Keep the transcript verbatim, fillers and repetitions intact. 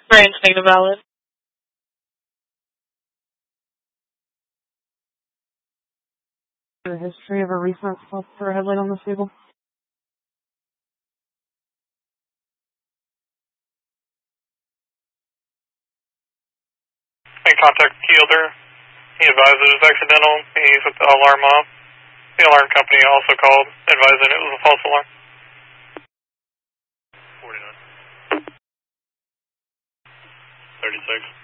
Range negative valid. The history of a recent stop for a headlight on this vehicle. In contact with Keelder. He advised it was accidental. He's with the alarm off. The alarm company also called, advising it was a false alarm. forty-nine. thirty-six.